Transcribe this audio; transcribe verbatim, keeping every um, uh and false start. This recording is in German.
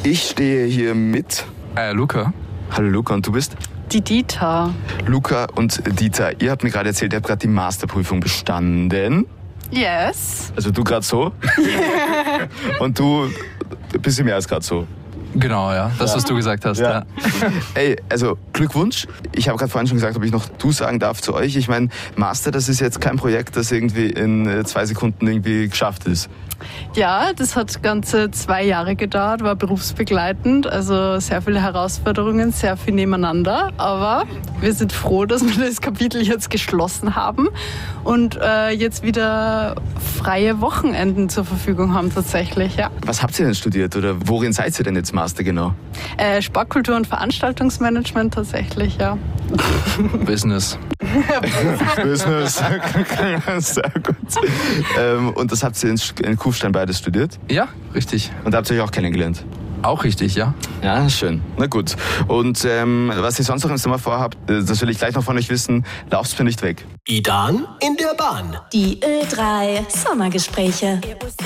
Ich stehe hier mit Äh, Luca. Hallo Luca, und du bist? Die Dieter. Luca und Dieter, ihr habt mir gerade erzählt, ihr habt gerade die Masterprüfung bestanden. Yes. Also du gerade so. Und du ein bisschen mehr als gerade so. Genau, ja. Das, was du gesagt hast. Ja. Ja. Ey, also Glückwunsch. Ich habe gerade vorhin schon gesagt, ob ich noch du sagen darf zu euch. Ich meine, Master, das ist jetzt kein Projekt, das irgendwie in äh, zwei Sekunden irgendwie geschafft ist. Ja, das hat ganze zwei Jahre gedauert, war berufsbegleitend, also sehr viele Herausforderungen, sehr viel nebeneinander. Aber wir sind froh, dass wir das Kapitel jetzt geschlossen haben und äh, jetzt wieder freie Wochenenden zur Verfügung haben tatsächlich. Ja. Was habt ihr denn studiert oder worin seid ihr denn jetzt Master genau? Äh, Sportkultur und Veranstaltungsmanagement tatsächlich, ja. Business. Business. Sehr gut. Ähm, und das habt ihr in, in Kufstein beides studiert? Ja, richtig. Und habt ihr euch auch kennengelernt? Auch richtig, ja. Ja, schön. Na gut. Und ähm, was ihr sonst noch im Sommer vorhabt, das will ich gleich noch von euch wissen. Lauft mir nicht weg. Idan in der Bahn. Die Ö drei Sommergespräche.